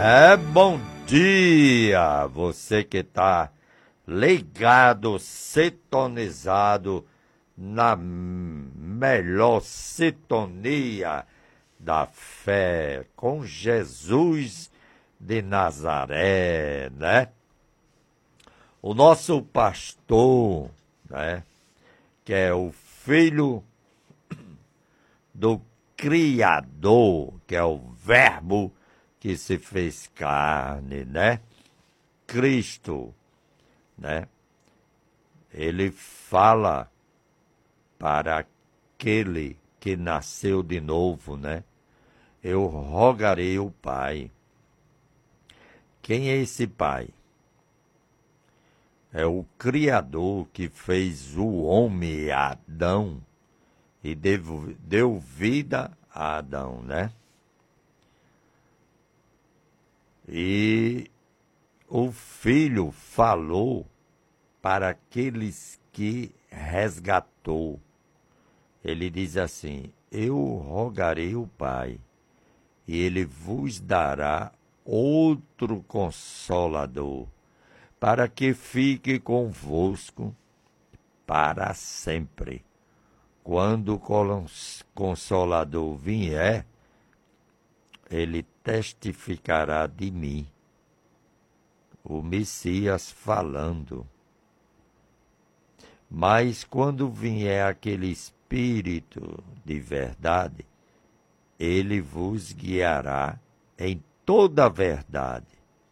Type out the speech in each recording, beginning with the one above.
Bom dia! Você que está ligado, sintonizado na melhor sintonia da fé, com Jesus de Nazaré, né? O nosso pastor, né? Que é o Filho do Criador, que é o Verbo que se fez carne, né? Cristo, né? Ele fala para aquele que nasceu de novo, né? Eu rogarei o Pai. Quem é esse Pai? É o Criador que fez o homem, Adão, e deu vida a Adão, né? E o Filho falou para aqueles que resgatou. Ele diz assim: eu rogarei o Pai, e ele vos dará outro Consolador, para que fique convosco para sempre. Quando o Consolador vier, ele testificará de mim. O Messias falando. Mas quando vier aquele Espírito de verdade, ele vos guiará em toda a verdade,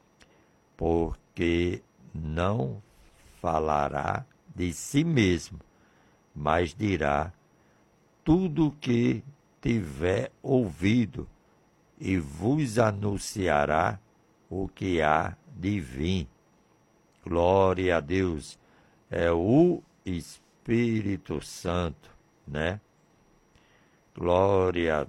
porque não falará de si mesmo, mas dirá tudo o que tiver ouvido e vos anunciará o que há de vir. Glória a Deus, é o Espírito Santo, né? Glória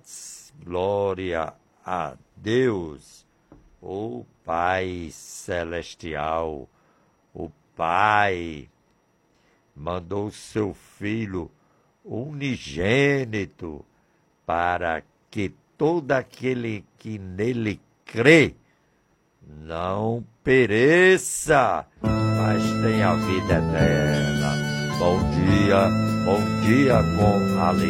a Deus, o Pai Celestial. O Pai mandou seu Filho unigênito para que todo aquele que nele crê não pereça, mas tenha vida eterna. Bom dia com alegria.